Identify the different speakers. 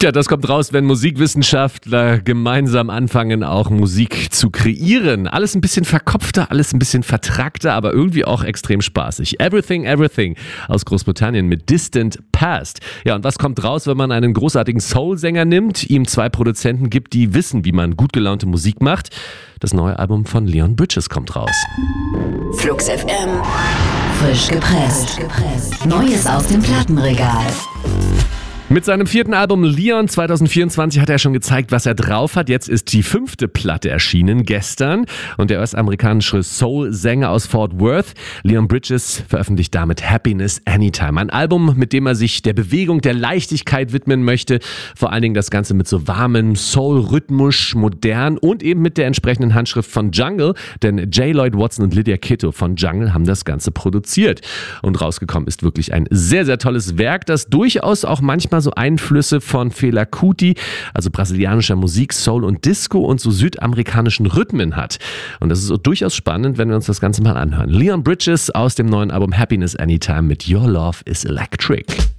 Speaker 1: Tja, das kommt raus, wenn Musikwissenschaftler gemeinsam anfangen, auch Musik zu kreieren. Alles ein bisschen verkopfter, alles ein bisschen vertrackter, aber irgendwie auch extrem spaßig. Everything, Everything aus Großbritannien mit Distant Past. Ja, und was kommt raus, wenn man einen großartigen Soul-Sänger nimmt, ihm 2 Produzenten gibt, die wissen, wie man gut gelaunte Musik macht? Das neue Album von Leon Bridges kommt raus.
Speaker 2: Flux FM. Frisch gepresst. Neues aus dem Plattenregal.
Speaker 1: Mit seinem 4. Album Leon 2024 hat er schon gezeigt, was er drauf hat. Jetzt ist die 5. Platte erschienen, gestern. Und der US-amerikanische Soul-Sänger aus Fort Worth, Leon Bridges, veröffentlicht damit Happiness Anytime. Ein Album, mit dem er sich der Bewegung, der Leichtigkeit widmen möchte. Vor allen Dingen das Ganze mit so warmem Soul-Rhythmus, modern und eben mit der entsprechenden Handschrift von Jungle. Denn J. Lloyd Watson und Lydia Kitto von Jungle haben das Ganze produziert. Und rausgekommen ist wirklich ein sehr, sehr tolles Werk, das durchaus auch manchmal so Einflüsse von Fela Kuti, also brasilianischer Musik, Soul und Disco und so südamerikanischen Rhythmen hat. Und das ist so durchaus spannend, wenn wir uns das Ganze mal anhören. Leon Bridges aus dem neuen Album Happiness Anytime mit Your Love is Electric.